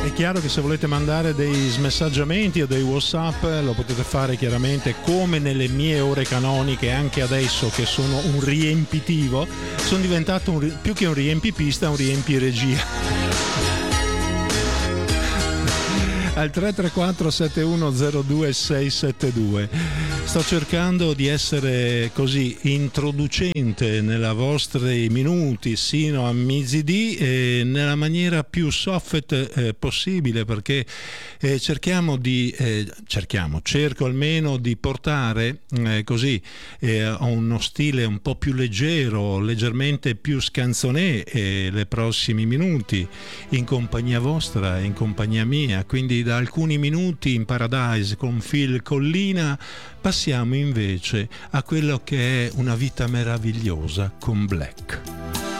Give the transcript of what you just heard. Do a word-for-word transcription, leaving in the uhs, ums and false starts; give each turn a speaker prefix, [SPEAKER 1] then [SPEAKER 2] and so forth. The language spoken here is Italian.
[SPEAKER 1] È chiaro che se volete mandare dei smessaggiamenti o dei WhatsApp lo potete fare chiaramente come nelle mie ore canoniche, anche adesso che sono un riempitivo, sono diventato un, più che un riempipista, un riempiregia. Al tre tre quattro sette uno zero due sei sette due. Sto cercando di essere così introducente nella vostri minuti sino a mezzodì e nella maniera più soft eh, possibile, perché eh, cerchiamo di eh, cerchiamo, cerco almeno di portare eh, così eh, a uno stile un po' più leggero, leggermente più scanzonè eh, le prossimi minuti in compagnia vostra, in compagnia mia. Quindi da alcuni minuti in Paradise con Phil Collina passiamo invece a quello che è una vita meravigliosa con Black.